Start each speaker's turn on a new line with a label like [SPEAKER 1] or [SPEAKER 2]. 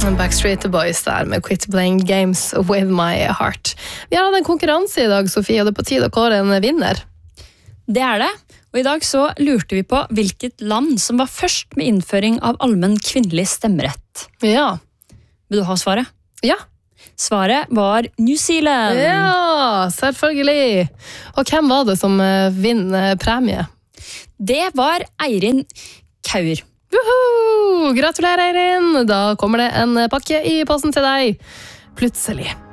[SPEAKER 1] Backstreet Boys der med Quit Playing Games With My Heart. Vi har hatt en konkurranse i dag, Sofie, og det er på tide å kåre en vinner.
[SPEAKER 2] Det det, og i dag så lurte vi på hvilket land som var først med innføring av allmenn kvinnelig stemmerett.
[SPEAKER 1] Ja.
[SPEAKER 2] Vil du ha svaret?
[SPEAKER 1] Ja.
[SPEAKER 2] Svaret var New Zealand.
[SPEAKER 1] Ja, selvfølgelig. Og hvem var det som vinner premie?
[SPEAKER 2] Det var Eirin Kaur.
[SPEAKER 1] Woohoo! Gratulerer, Eirin! Da kommer det en pakke i posten til deg. Plutselig.